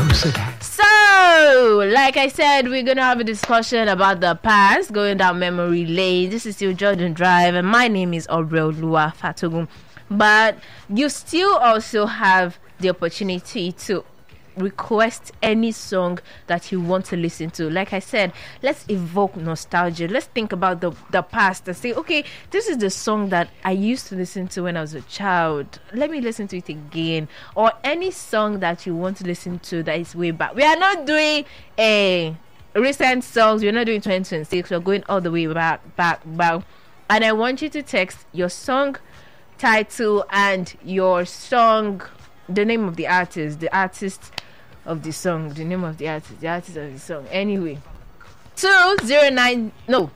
So, like I said, we're going to have a discussion about the past, going down memory lane. This is still Jordan Drive, and my name is Obrel Lua Fatogun. But you still also have the opportunity to request any song that you want to listen to. Like I said, let's evoke nostalgia. Let's think about the past and say, okay, this is the song that I used to listen to when I was a child. Let me listen to it again. Or any song that you want to listen to that is way back. We are not doing recent songs. We're not doing 2026. We're going all the way back. And I want you to text your song title and your song, the name of the artist of the song, the name of the artist of the song. Anyway, 0807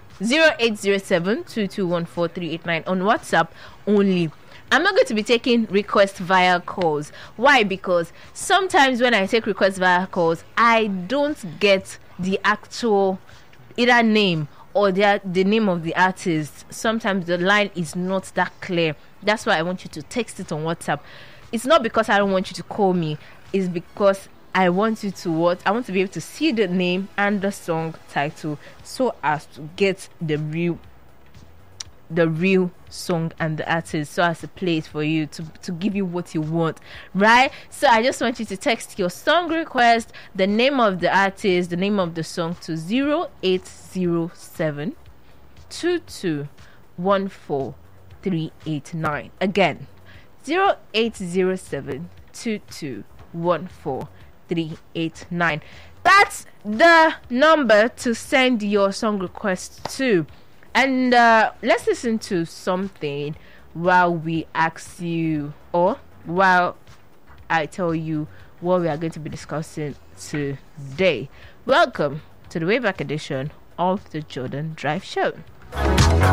2214 on WhatsApp only. I'm not going to be taking requests via calls. Why? Because sometimes when I take requests via calls, I don't get the actual either name or the name of the artist. Sometimes the line is not that clear. That's why I want you to text it on WhatsApp. It's not because I don't want you to call me. It's because I want you to what? I want to be able to see the name and the song title so as to get the real song and the artist, so as to play it for you, to give you what you want, right? So I just want you to text your song request, the name of the artist, the name of the song to 0807 2214 389. Again, 0807 2214 389. That's the number to send your song request to. And let's listen to something while we ask you, or while I tell you what we are going to be discussing today. Welcome to the Wayback edition of the Jordan Drive Show.